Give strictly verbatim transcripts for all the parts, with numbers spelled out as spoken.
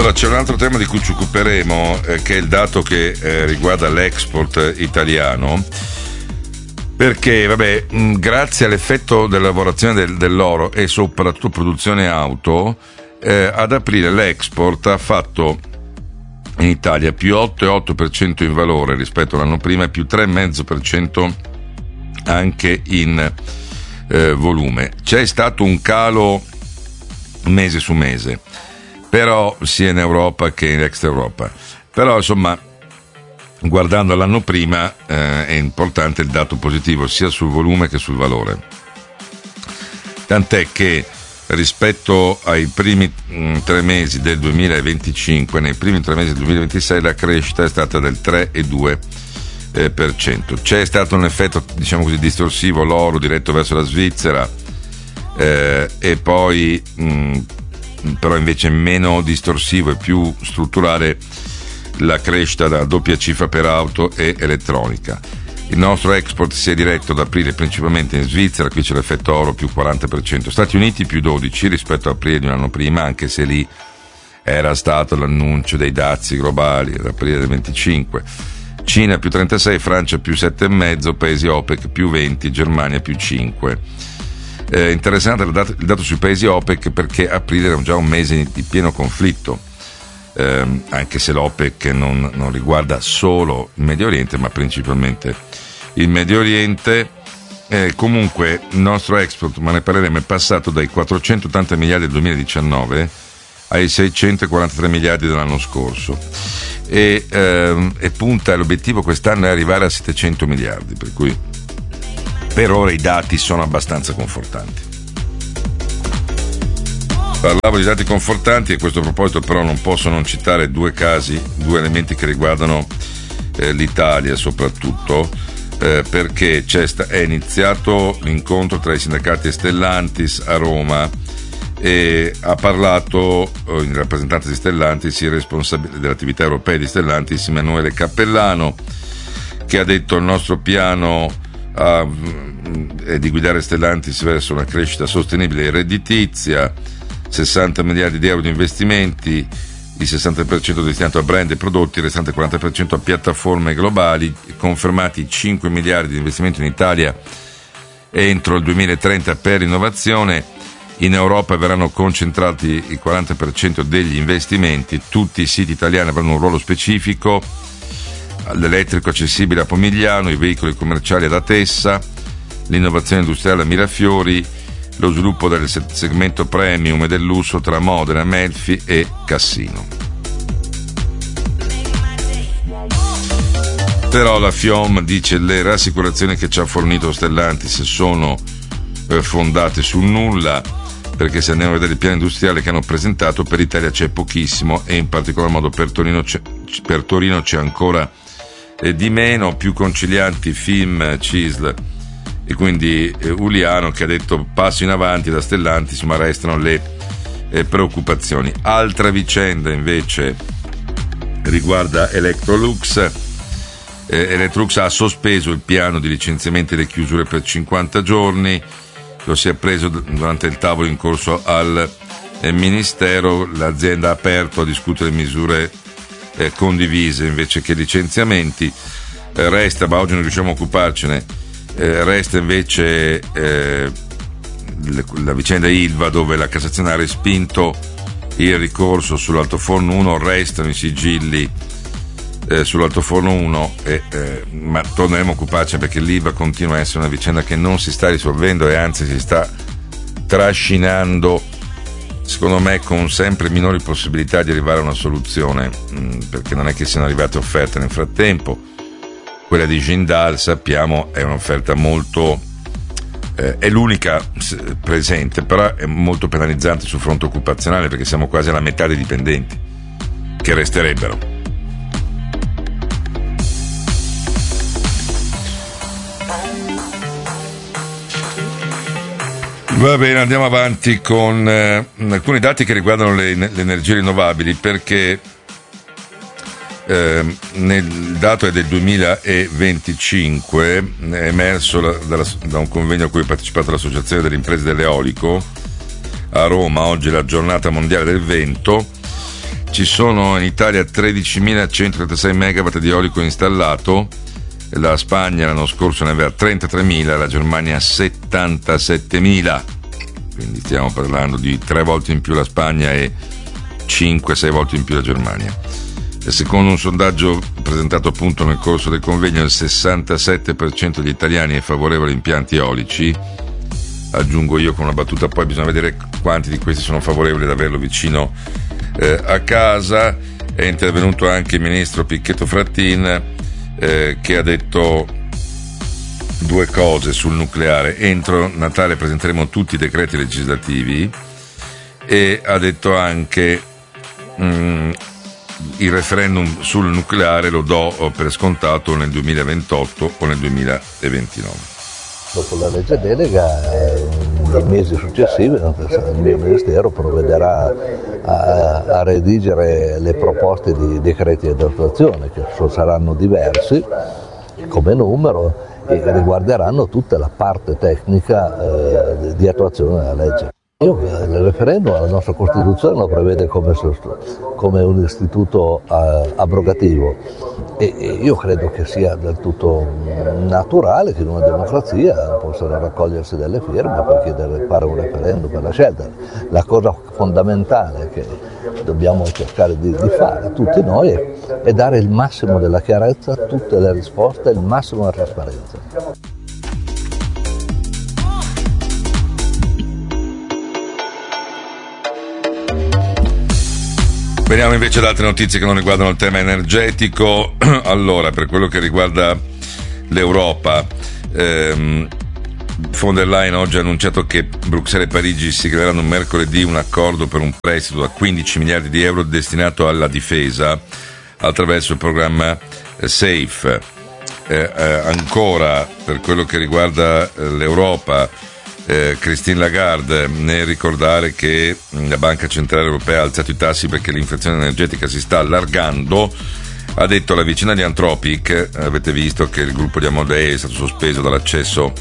Allora, c'è un altro tema di cui ci occuperemo, eh, che è il dato che eh, riguarda l'export italiano, perché vabbè, mh, grazie all'effetto della lavorazione del, dell'oro e soprattutto produzione auto, eh, ad aprile l'export ha fatto in Italia più otto virgola otto per cento in valore rispetto all'anno prima e più tre virgola cinque per cento anche in eh, volume. C'è stato un calo mese su mese, però sia in Europa che in extra Europa, però insomma guardando l'anno prima eh, è importante il dato positivo sia sul volume che sul valore, tant'è che rispetto ai primi mh, tre mesi del duemilaventicinque, nei primi tre mesi del duemilaventisei la crescita è stata del tre virgola due per cento. C'è stato un effetto, diciamo così, distorsivo, l'oro diretto verso la Svizzera, eh, e poi mh, però invece meno distorsivo e più strutturale la crescita da doppia cifra per auto e elettronica. Il nostro export si è diretto ad aprile principalmente in Svizzera, qui c'è l'effetto oro più quaranta per cento, Stati Uniti più dodici rispetto a aprile di un anno prima, anche se lì era stato l'annuncio dei dazi globali ad aprile del venticinque, Cina più trentasei, Francia più sette virgola cinque, paesi OPEC più venti, Germania più cinque. Eh, interessante il dato, il dato sui paesi OPEC, perché aprile era già un mese di pieno conflitto, eh, anche se l'OPEC non, non riguarda solo il Medio Oriente ma principalmente il Medio Oriente. Eh, comunque il nostro export, ma ne parleremo, è passato dai quattrocentottanta miliardi del duemiladiciannove ai seicentoquarantatré miliardi dell'anno scorso e, ehm, e punta, l'obiettivo quest'anno è arrivare a settecento miliardi, per cui per ora i dati sono abbastanza confortanti. Parlavo di dati confortanti e a questo proposito però non posso non citare due casi, due elementi che riguardano eh, l'Italia soprattutto, eh, perché c'è sta- è iniziato l'incontro tra i sindacati e Stellantis a Roma e ha parlato eh, il rappresentante di Stellantis, il responsabile dell'attività europea di Stellantis, Emanuele Cappellano, che ha detto il nostro piano a, è di guidare Stellantis verso una crescita sostenibile e redditizia, sessanta miliardi di euro di investimenti, il sessanta per cento destinato a brand e prodotti, il restante quaranta per cento a piattaforme globali, confermati cinque miliardi di investimenti in Italia entro il duemilatrenta per innovazione. In Europa verranno concentrati il quaranta per cento degli investimenti, tutti i siti italiani avranno un ruolo specifico, l'elettrico accessibile a Pomigliano, i veicoli commerciali ad Atessa, l'innovazione industriale a Mirafiori, lo sviluppo del segmento premium e del lusso tra Modena, Melfi e Cassino. Però la FIOM dice le rassicurazioni che ci ha fornito Stellantis sono eh, fondate sul nulla, perché se andiamo a vedere il piano industriale che hanno presentato, per l'Italia c'è pochissimo e in particolar modo per Torino c'è, per Torino c'è ancora eh, di meno, più concilianti F I M, C I S L e quindi eh, Uliano, che ha detto passo in avanti da Stellantis ma restano le eh, preoccupazioni. Altra vicenda invece riguarda Electrolux. eh, Electrolux ha sospeso il piano di licenziamenti e le chiusure per cinquanta giorni, lo si è preso durante il tavolo in corso al eh, Ministero. L'azienda ha aperto a discutere misure eh, condivise invece che licenziamenti. Eh, resta, ma oggi non riusciamo a occuparcene, eh, resta invece eh, la vicenda Ilva, dove la Cassazione ha respinto il ricorso sull'altoforno uno, restano i sigilli eh, sull'altoforno uno, e, eh, ma torneremo a occuparci, perché l'Ilva continua a essere una vicenda che non si sta risolvendo e anzi si sta trascinando, secondo me, con sempre minori possibilità di arrivare a una soluzione, mh, perché non è che siano arrivate offerte nel frattempo. Quella di Jindal, sappiamo, è un'offerta molto eh, è l'unica presente, però è molto penalizzante sul fronte occupazionale, perché siamo quasi alla metà dei dipendenti che resterebbero. Va bene, andiamo avanti con eh, alcuni dati che riguardano le, le energie rinnovabili, perché eh, nel dato è del duemilaventicinque, è emerso la, dalla, da un convegno a cui ha partecipato l'Associazione delle imprese dell'eolico a Roma. Oggi è la giornata mondiale del vento, ci sono in Italia tredicimilacentotrentasei megawatt di eolico installato, la Spagna l'anno scorso ne aveva trentatremila, la Germania settantasettemila, quindi stiamo parlando di tre volte in più la Spagna e cinque sei volte in più la Germania. E secondo un sondaggio presentato appunto nel corso del convegno, il sessantasette per cento degli italiani è favorevole a impianti eolici. Aggiungo io con una battuta, poi bisogna vedere quanti di questi sono favorevoli ad averlo vicino eh, a casa. È intervenuto anche il ministro Picchetto Frattin eh, che ha detto due cose sul nucleare: entro Natale presenteremo tutti i decreti legislativi, e ha detto anche mh, il referendum sul nucleare lo do per scontato nel duemilaventotto o nel duemilaventinove. Dopo la legge delega, eh, nei mesi successivi il mio Ministero provvederà a, a redigere le proposte di decreti di attuazione, che saranno diversi come numero e riguarderanno tutta la parte tecnica eh, di attuazione della legge. Io, il referendum alla nostra Costituzione lo prevede come, come un istituto uh, abrogativo, e, e io credo che sia del tutto naturale che in una democrazia possano raccogliersi delle firme per chiedere, fare un referendum per la scelta. La cosa fondamentale che dobbiamo cercare di, di fare tutti noi è, è dare il massimo della chiarezza, tutte le risposte, il massimo della trasparenza. Veniamo invece ad altre notizie che non riguardano il tema energetico. Allora, per quello che riguarda l'Europa, ehm, von der Leyen oggi ha annunciato che Bruxelles e Parigi sigleranno mercoledì un accordo per un prestito da quindici miliardi di euro destinato alla difesa attraverso il programma SAFE. Eh, eh, ancora, per quello che riguarda l'Europa, Eh, Christine Lagarde, nel ricordare che la Banca Centrale Europea ha alzato i tassi perché l'inflazione energetica si sta allargando, ha detto alla vicina di Anthropic, avete visto che il gruppo di Amodei è stato sospeso dall'accesso,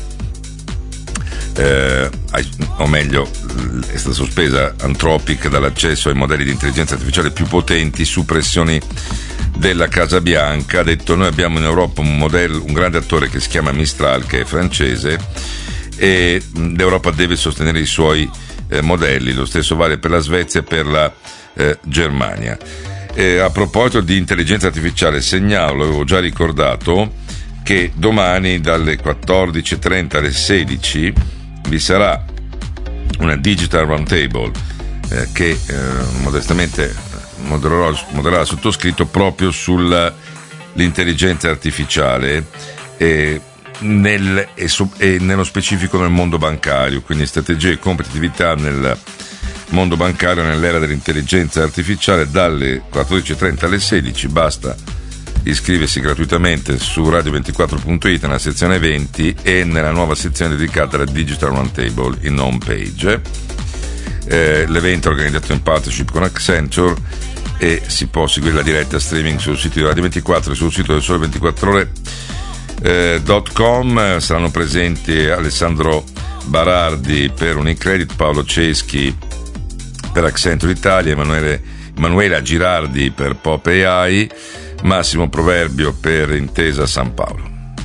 eh, ai, o meglio è stata sospesa Anthropic dall'accesso ai modelli di intelligenza artificiale più potenti su pressioni della Casa Bianca. Ha detto: noi abbiamo in Europa un modello, un grande attore che si chiama Mistral, che è francese, e l'Europa deve sostenere i suoi eh, modelli. Lo stesso vale per la Svezia e per la eh, Germania. E a proposito di intelligenza artificiale, segnalo, avevo già ricordato, che domani dalle quattordici e trenta alle sedici vi sarà una Digital Roundtable eh, che eh, modestamente modererò, modererà sottoscritto proprio sull'intelligenza artificiale e Nel, e, su, e nello specifico nel mondo bancario, quindi strategie e competitività nel mondo bancario nell'era dell'intelligenza artificiale, dalle quattordici e trenta alle sedici. Basta iscriversi gratuitamente su radio ventiquattro punto it nella sezione eventi e nella nuova sezione dedicata alla Digital Roundtable in home page. Eh, l'evento è organizzato in partnership con Accenture e si può seguire la diretta streaming sul sito di Radio ventiquattro e sul sito del Sole ventiquattro Ore Eh, .com. Saranno presenti Alessandro Barardi per Unicredit, Paolo Ceschi per Accenture Italia, Emanuele, Emanuela Girardi per Pop A I, Massimo Proverbio per Intesa San Paolo.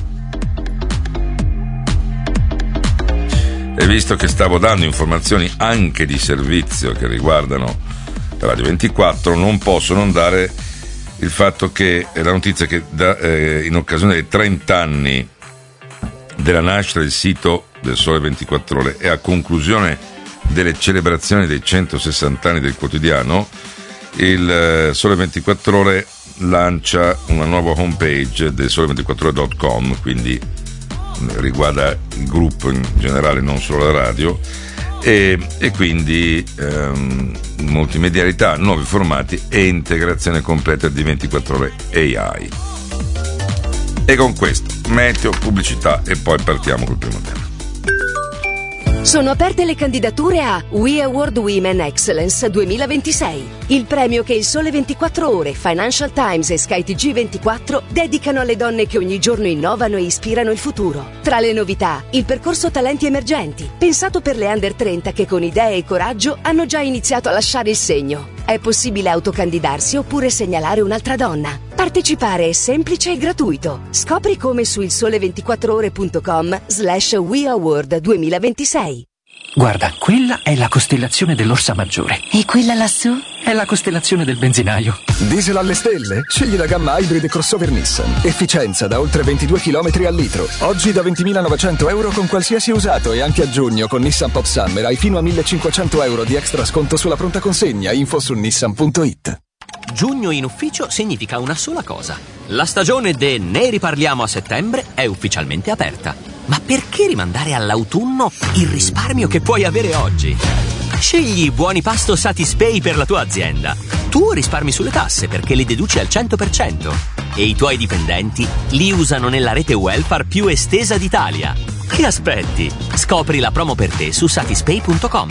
E visto che stavo dando informazioni anche di servizio che riguardano Radio ventiquattro, non posso non dare il fatto che è la notizia che da, eh, in occasione dei trenta anni della nascita del sito del Sole ventiquattro Ore e a conclusione delle celebrazioni dei centosessanta anni del quotidiano, il eh, Sole ventiquattro Ore lancia una nuova homepage del sole ventiquattro ore punto com, quindi riguarda il gruppo in generale, non solo la radio, e, e quindi ehm, multimedialità, nuovi formati e integrazione completa di ventiquattro ore A I. E con questo meteo, pubblicità e poi partiamo col primo tema. Sono aperte le candidature a We Award Women Excellence duemilaventisei, il premio che il Sole ventiquattro Ore, Financial Times e Sky T G ventiquattro dedicano alle donne che ogni giorno innovano e ispirano il futuro. Tra le novità, il percorso Talenti Emergenti, pensato per le under trenta che con idee e coraggio hanno già iniziato a lasciare il segno. È possibile autocandidarsi oppure segnalare un'altra donna. Partecipare è semplice e gratuito. Scopri come su il sole ventiquattro ore punto com slash We Award duemilaventisei. Guarda, quella è la costellazione dell'Orsa Maggiore. E quella lassù? È la costellazione del benzinaio. Diesel alle stelle? Scegli la gamma Hybrid crossover Nissan. Efficienza da oltre ventidue chilometri al litro. Oggi da ventimilanovecento euro con qualsiasi usato e anche a giugno con Nissan Pop Summer hai fino a millecinquecento euro di extra sconto sulla pronta consegna. Info su nissan punto it. Giugno in ufficio significa una sola cosa. La stagione de Ne riparliamo a settembre è ufficialmente aperta. Ma perché rimandare all'autunno il risparmio che puoi avere oggi? Scegli i buoni pasto Satispay per la tua azienda. Tu risparmi sulle tasse perché le deduci al cento per cento e i tuoi dipendenti li usano nella rete welfare più estesa d'Italia. Che aspetti? Scopri la promo per te su satispay punto com.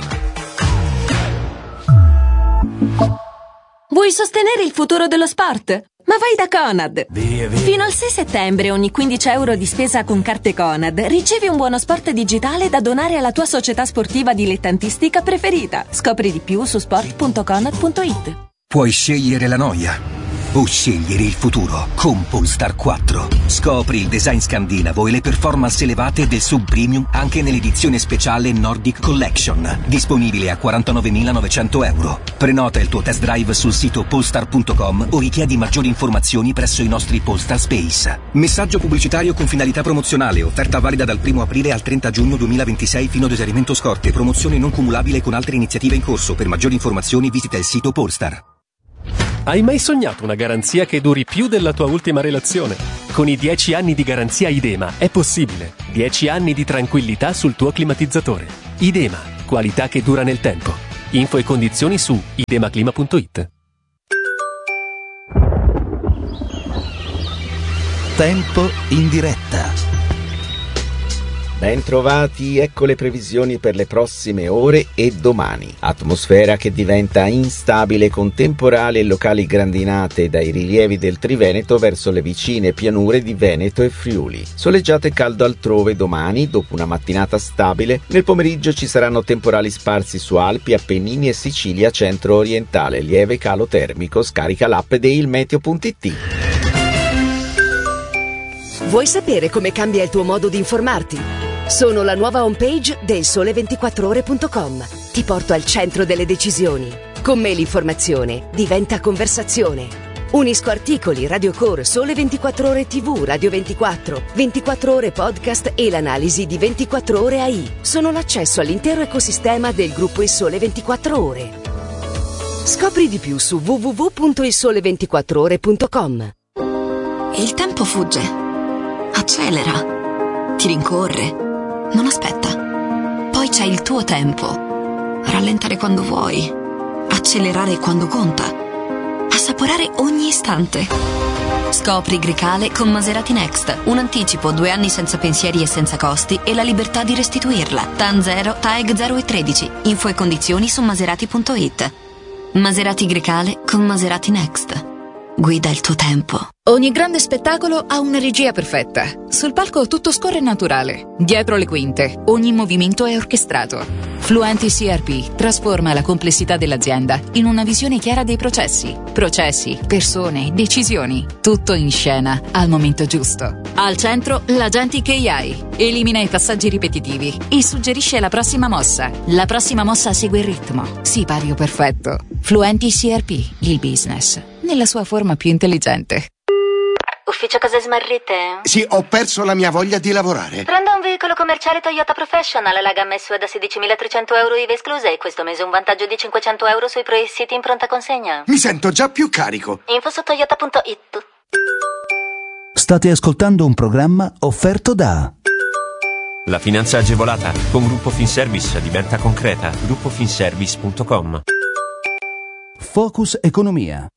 Vuoi sostenere il futuro dello sport? Ma vai da Conad! Via, via. Fino al sei settembre ogni quindici euro di spesa con carte Conad ricevi un buono sport digitale da donare alla tua società sportiva dilettantistica preferita. Scopri di più su sport punto conad punto it. Puoi scegliere la noia o scegliere il futuro con Polestar quattro. Scopri il design scandinavo e le performance elevate del sub premium anche nell'edizione speciale Nordic Collection, disponibile a quarantanovemilanovecento euro. Prenota il tuo test drive sul sito polestar punto com o richiedi maggiori informazioni presso i nostri Polestar Space. Messaggio pubblicitario con finalità promozionale, offerta valida dal primo aprile al trenta giugno duemilaventisei fino ad esaurimento scorte, promozione non cumulabile con altre iniziative in corso. Per maggiori informazioni visita il sito Polestar. Hai mai sognato una garanzia che duri più della tua ultima relazione? Con i dieci anni di garanzia Idema è possibile. dieci anni di tranquillità sul tuo climatizzatore. Idema, qualità che dura nel tempo. Info e condizioni su idemaclima punto it. Tempo in diretta. Bentrovati, ecco le previsioni per le prossime ore e domani. Atmosfera che diventa instabile con temporali e locali grandinate dai rilievi del Triveneto verso le vicine pianure di Veneto e Friuli. Soleggiato e caldo altrove domani, dopo una mattinata stabile. Nel pomeriggio ci saranno temporali sparsi su Alpi, Appennini e Sicilia centro-orientale. Lieve calo termico. Scarica l'app di ilmeteo punto it. Vuoi sapere come cambia il tuo modo di informarti? Sono la nuova homepage del sole ventiquattro ore punto com. Ti porto al centro delle decisioni. Con me l'informazione diventa conversazione. Unisco articoli, radiocore, Sole ventiquattro Ore tivù, Radio ventiquattro, ventiquattro Ore podcast e l'analisi di ventiquattro Ore A I. Sono l'accesso all'intero ecosistema del gruppo Il Sole ventiquattro Ore. Scopri di più su w w w punto il sole ventiquattro ore punto com. Il tempo fugge, accelera, ti rincorre, non aspetta. Poi c'è il tuo tempo. Rallentare quando vuoi, accelerare quando conta, assaporare ogni istante. Scopri Grecale con Maserati Next. Un anticipo, due anni senza pensieri e senza costi e la libertà di restituirla. T A N zero, T A E G zero e tredici. Info e condizioni su maserati punto it. Maserati Grecale con Maserati Next. Guida il tuo tempo. Ogni grande spettacolo ha una regia perfetta. Sul palco tutto scorre naturale. Dietro le quinte, ogni movimento è orchestrato. Fluenti C R P trasforma la complessità dell'azienda in una visione chiara dei processi. Processi, persone, decisioni. Tutto in scena, al momento giusto. Al centro, l'Agentic A I. Elimina i passaggi ripetitivi e suggerisce la prossima mossa. La prossima mossa segue il ritmo. Sipario perfetto. Fluenti C R P, il business, nella sua forma più intelligente. Ufficio cose smarrite? Sì, ho perso la mia voglia di lavorare. Prenda un veicolo commerciale Toyota Professional, la gamma S U V da sedicimilatrecento euro I V A escluse e questo mese un vantaggio di cinquecento euro sui pre-siti in pronta consegna. Mi sento già più carico. Info su toyota punto it. State ascoltando un programma offerto da La finanza agevolata con Gruppo Finservice, libertà concreta, gruppo finservice punto com. Focus Economia.